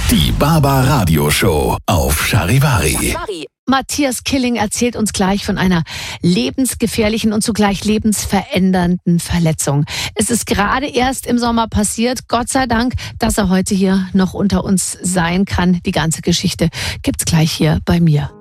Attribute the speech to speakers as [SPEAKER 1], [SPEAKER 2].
[SPEAKER 1] Die Baba Radio Show auf Charivari.
[SPEAKER 2] Matthias Killing erzählt uns gleich von einer lebensgefährlichen und zugleich lebensverändernden Verletzung. Es ist gerade erst im Sommer passiert. Gott sei Dank, dass er heute hier noch unter uns sein kann. Die ganze Geschichte gibt's gleich hier bei mir.